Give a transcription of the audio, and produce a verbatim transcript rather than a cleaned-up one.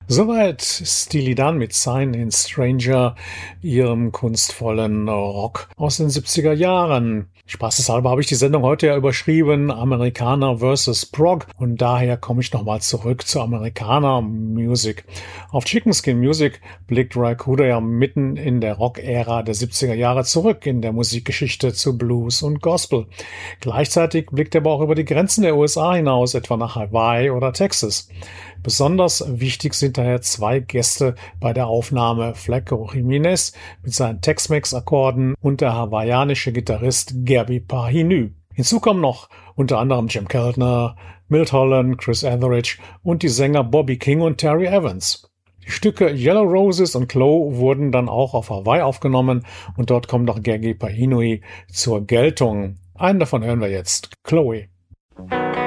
Soweit Steely Dan mit Sign in Stranger, ihrem kunstvollen Rock aus den siebziger Jahren. Spaßeshalber habe ich die Sendung heute ja überschrieben, Amerikaner versus Prog, und daher komme ich nochmal zurück zur Amerikaner Music. Auf Chicken Skin Music blickt Ry Cooder ja mitten in der Rock-Ära der siebziger Jahre zurück in der Musikgeschichte zu Blues und Gospel. Gleichzeitig blickt er aber auch über die Grenzen der U S A hinaus, etwa nach Hawaii oder Texas. Besonders wichtig sind daher zwei Gäste bei der Aufnahme: Flaco Jimenez mit seinen Tex-Mex-Akkorden und der hawaiianische Gitarrist Gerby Pahinu. Hinzu kommen noch unter anderem Jim Keltner, Milt Holland, Chris Etheridge und die Sänger Bobby King und Terry Evans. Die Stücke Yellow Roses und Chloe wurden dann auch auf Hawaii aufgenommen und dort kommt auch Gerby Pahinu zur Geltung. Einen davon hören wir jetzt, Chloe.